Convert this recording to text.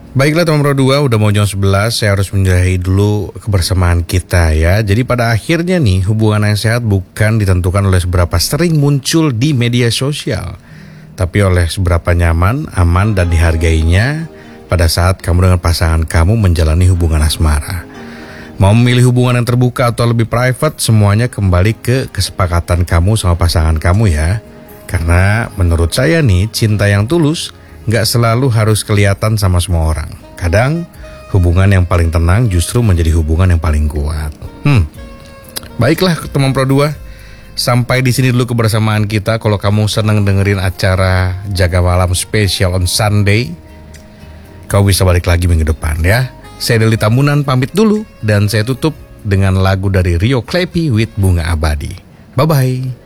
Baiklah teman Pro 2, udah mau jam 11, saya harus menyudahi dulu kebersamaan kita ya. Jadi pada akhirnya nih, hubungan yang sehat bukan ditentukan oleh seberapa sering muncul di media sosial, tapi oleh seberapa nyaman, aman, dan dihargainya pada saat kamu dengan pasangan kamu menjalani hubungan asmara. Mau memilih hubungan yang terbuka atau lebih private, semuanya kembali ke kesepakatan kamu sama pasangan kamu ya. Karena menurut saya nih, cinta yang tulus gak selalu harus kelihatan sama semua orang. Kadang hubungan yang paling tenang justru menjadi hubungan yang paling kuat. Baiklah teman Pro 2, sampai di sini dulu kebersamaan kita. Kalau kamu senang dengerin acara Jaga Malam Spesial on Sunday, kau bisa balik lagi minggu depan ya. Saya Deli Tambunan pamit dulu, dan saya tutup dengan lagu dari Rio Klepi with Bunga Abadi. Bye-bye.